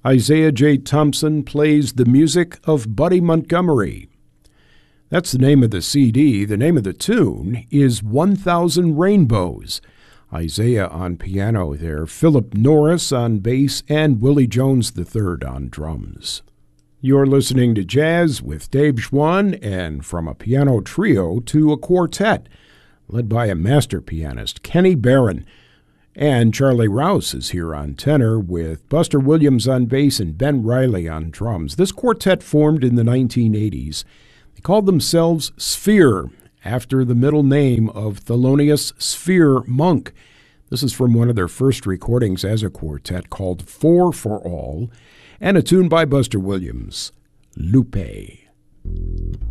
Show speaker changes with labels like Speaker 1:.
Speaker 1: Isaiah J. Thompson plays the music of Buddy Montgomery. That's the name of the CD. The name of the tune is 1,000 Rainbows. Isaiah on piano there, Philip Norris on bass, and Willie Jones III on drums. You're listening to Jazz with Dave Schwann, and from a piano trio to a quartet, led by a master pianist, Kenny Barron. And Charlie Rouse is here on tenor with Buster Williams on bass and Ben Riley on drums. This quartet formed in the 1980s. They called themselves Sphere, after the middle name of Thelonious Sphere Monk. This is from one of their first recordings as a quartet called Four for All, and a tune by Buster Williams, Lupe.